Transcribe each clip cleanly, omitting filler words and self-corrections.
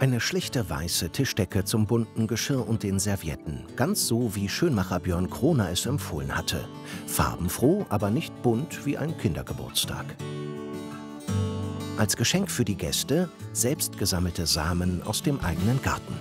Eine schlichte weiße Tischdecke zum bunten Geschirr und den Servietten. Ganz so, wie Schönmacher Björn Kroner es empfohlen hatte. Farbenfroh, aber nicht bunt wie ein Kindergeburtstag. Als Geschenk für die Gäste selbst gesammelte Samen aus dem eigenen Garten.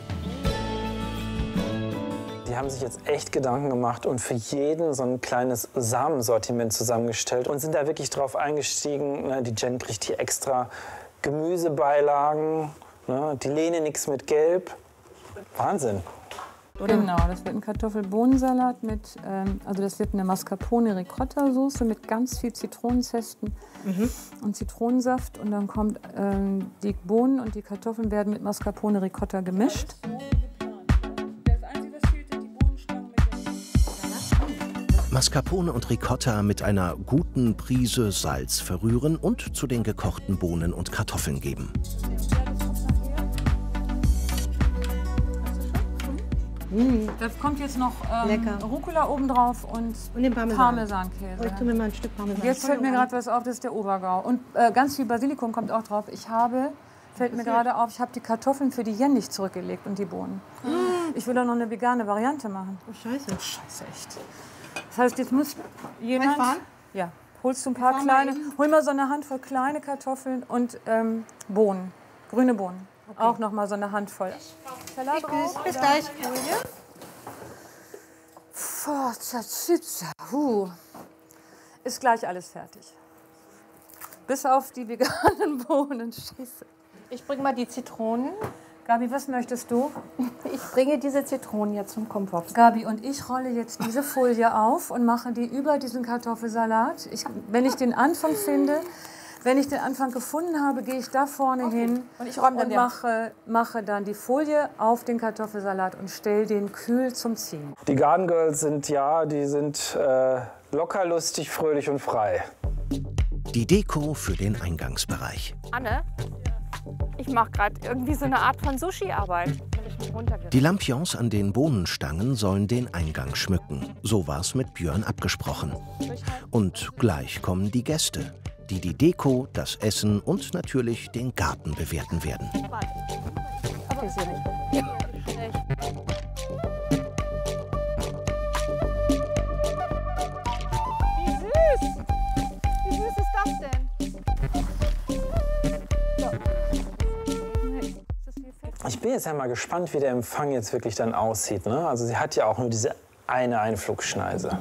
Die haben sich jetzt echt Gedanken gemacht und für jeden so ein kleines Samensortiment zusammengestellt und sind da wirklich drauf eingestiegen. Die Jen kriegt hier extra Gemüsebeilagen, die Lene nichts mit Gelb. Wahnsinn. Genau, das wird ein Kartoffel-Bohnensalat mit, also das wird eine Mascarpone-Ricotta-Soße mit ganz viel Zitronenzesten und Zitronensaft. Und dann kommt die Bohnen und die Kartoffeln werden mit Mascarpone-Ricotta gemischt. Mascarpone und Ricotta mit einer guten Prise Salz verrühren und zu den gekochten Bohnen und Kartoffeln geben. Da kommt jetzt noch Rucola obendrauf und den Parmesankäse. Oh, ich tue mir mal ein Stück Parmesan. Jetzt fällt mir gerade was auf, das ist der Obergau. Und ganz viel Basilikum kommt auch drauf. Fällt mir gerade auf, ich habe die Kartoffeln für die Jen nicht zurückgelegt und die Bohnen. Ich will doch noch eine vegane Variante machen. Oh, scheiße. Oh, scheiße, echt. Das heißt, jetzt muss jemand... Ja, holst du ein paar kleine... Hol mal so eine Handvoll kleine Kartoffeln und Bohnen, grüne Bohnen. Okay. Auch noch mal so eine Handvoll. Salat drauf. Bis gleich. Ist gleich alles fertig. Bis auf die veganen Bohnen. Scheiße. Ich bringe mal die Zitronen. Gabi, was möchtest du? Ich bringe diese Zitronen jetzt zum Kompott. Gabi, und ich rolle jetzt diese Folie auf und mache die über diesen Kartoffelsalat. Wenn ich den Anfang finde, wenn ich den Anfang gefunden habe, gehe ich da vorne hin und ich räume dann mache dann die Folie auf den Kartoffelsalat und stelle den kühl zum Ziehen. Die Garden Girls sind locker, lustig, fröhlich und frei. Die Deko für den Eingangsbereich. Anne, ich mache gerade irgendwie so eine Art von Sushi-Arbeit. Die Lampions an den Bohnenstangen sollen den Eingang schmücken. So war's mit Björn abgesprochen. Und gleich kommen die Gäste, die die Deko, das Essen und natürlich den Garten bewerten werden. Aber ist ja nicht. Wie süß! Wie süß ist das denn? Ich bin jetzt ja mal gespannt, wie der Empfang jetzt wirklich dann aussieht. Ne? Also sie hat ja auch nur diese eine Einflugschneise.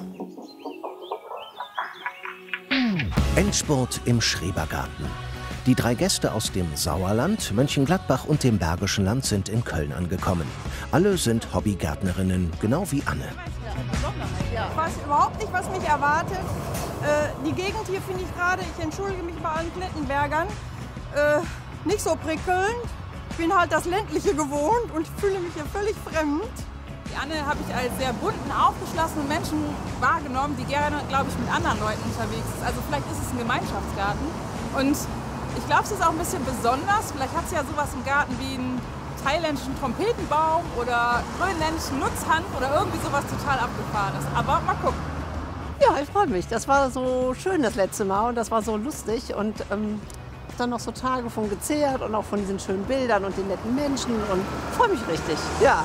Endspurt im Schrebergarten. Die 3 Gäste aus dem Sauerland, Mönchengladbach und dem Bergischen Land sind in Köln angekommen. Alle sind Hobbygärtnerinnen, genau wie Anne. Ich weiß überhaupt nicht, was mich erwartet. Die Gegend hier finde ich gerade, ich entschuldige mich bei allen Klettenbergern, nicht so prickelnd. Ich bin halt das Ländliche gewohnt und fühle mich hier völlig fremd. Die Anne habe ich als sehr bunten, aufgeschlossenen Menschen wahrgenommen, die gerne, glaube ich, mit anderen Leuten unterwegs ist. Also vielleicht ist es ein Gemeinschaftsgarten. Und ich glaube, es ist auch ein bisschen besonders. Vielleicht hat sie ja sowas im Garten wie einen thailändischen Trompetenbaum oder grönländischen Nutzhand oder irgendwie sowas total Abgefahrenes. Aber mal gucken. Ja, ich freue mich. Das war so schön das letzte Mal und das war so lustig. Und dann noch so Tage von gezehrt und auch von diesen schönen Bildern und den netten Menschen. Und freue mich richtig. Ja.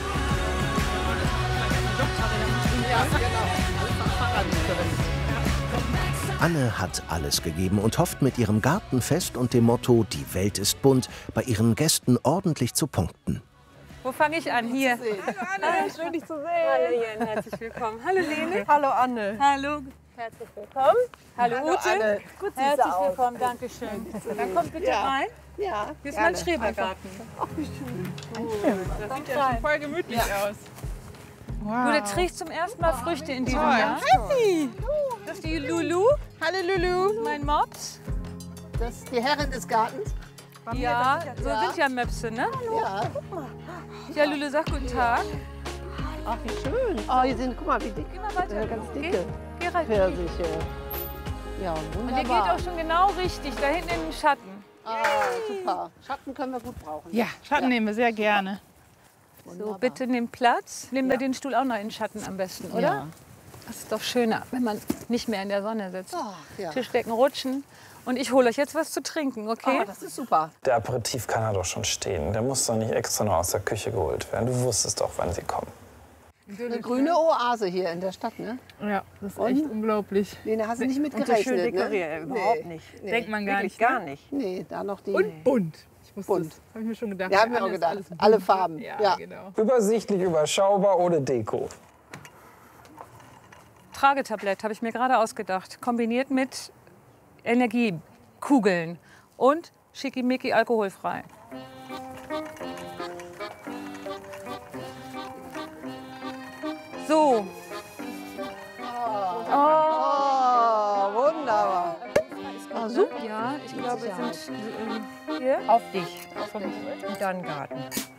Anne hat alles gegeben und hofft mit ihrem Gartenfest und dem Motto „Die Welt ist bunt" bei ihren Gästen ordentlich zu punkten. Wo fange ich an? Hier. Hallo Anne, schön dich zu sehen. Hallo Jen, herzlich willkommen. Hallo Lene. Hallo Anne. Hallo. Herzlich willkommen. Hallo Ute. Anne. Gut, herzlich willkommen, danke schön. Dann kommt bitte rein. Ja. Hier ist mein Schrebergarten. Ach, wie schön. Das sieht ja schon voll gemütlich aus. Wow. Du trägst zum ersten Mal Früchte in diesem Jahr. Hi. Das ist die Lulu. Hallo Lulu. Mein Mops. Das ist die Herrin des Gartens. Ja, so sind ja Möpse, ne? Ja. Ja, Lulu, sag guten Tag. Ach, wie schön. Oh, hier sind, guck mal, wie dick. Geh mal weiter. Ganz dicke Geh rein. Pfirsiche. Ja, Und wunderbar. der geht auch schon genau richtig, da hinten in den Schatten. Ah, super. Schatten können wir gut brauchen. Ja, Schatten nehmen wir sehr gerne. So, bitte nimm Platz. Nehmen wir den Stuhl auch noch in den Schatten am besten, oder? Ja. Das ist doch schöner, wenn man nicht mehr in der Sonne sitzt. Ach, ja. Tischdecken rutschen. Und ich hole euch jetzt was zu trinken, okay? Oh, das ist super. Der Aperitif kann ja doch schon stehen. Der muss doch nicht extra noch aus der Küche geholt werden. Du wusstest doch, wann sie kommen. Eine grüne Oase hier in der Stadt, ne? Ja, das ist echt unglaublich. Lena, hast du nicht mit Und so schön gerechnet, dekoriert, ne? überhaupt nicht. Nee. Denkt man gar Wirklich nicht. gar nicht. Nee, da noch die... Und bunt. Ich wusste Bunt. das. Habe ich mir schon gedacht. Ja, haben wir auch Alles- gedacht. alles bunt. Alle Farben. Ja, Ja. genau. Übersichtlich, überschaubar, ohne Deko. Tragetablett habe ich mir gerade ausgedacht. Kombiniert mit Energiekugeln und schickimicki alkoholfrei. So. Oh, wunderbar. Ah, super. Ja, ich glaube, es sind hier. Auf dich. Und dann Garten.